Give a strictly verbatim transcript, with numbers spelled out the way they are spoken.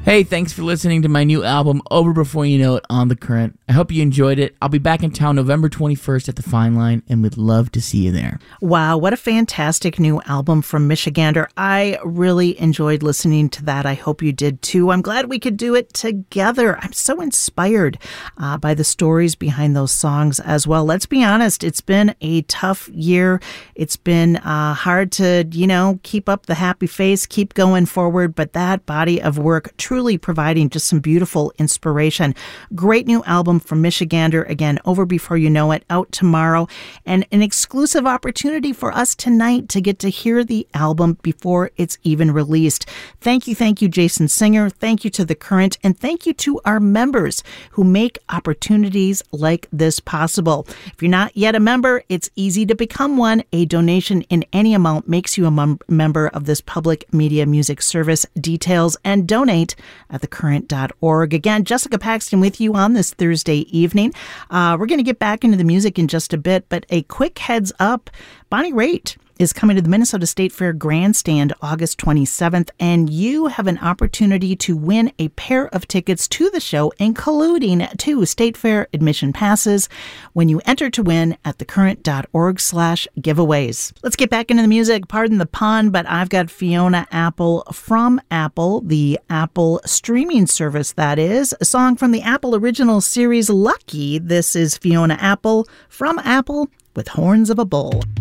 Hey, thanks for listening to my new album, Over Before You Know It, on The Current. I hope you enjoyed it. I'll be back in town November twenty-first at the Fine Line, and would love to see you there. Wow, what a fantastic new album from Michigander. I really enjoyed listening to that. I hope you did too. I'm glad we could do it together. I'm so inspired uh, by the stories behind those songs as well. Let's be honest, it's been a tough year. It's been uh, hard to, you know, keep up the happy face, keep going forward, but that body of work truly providing just some beautiful inspiration. Great new album from Michigander. Again, Over Before You Know It, out tomorrow. And an exclusive opportunity for us tonight to get to hear the album before it's even released. Thank you, thank you, Jason Singer. Thank you to The Current. And thank you to our members who make opportunities like this possible. If you're not yet a member, it's easy to become one. A donation in any amount makes you a mem- member of this public media music service. Details and donate at the current dot org. Again, Jessica Paxton with you on this Thursday evening. Uh, we're going to get back into the music in just a bit, but a quick heads up. Bonnie Raitt is coming to the Minnesota State Fair Grandstand August twenty-seventh, and you have an opportunity to win a pair of tickets to the show, including two State Fair admission passes, when you enter to win at the current dot org slash giveaways. Let's get back into the music. Pardon the pun, but I've got Fiona Apple from Apple, the Apple streaming service that is, a song from the Apple original series Lucky. This is Fiona Apple from Apple with Horns of a Bull.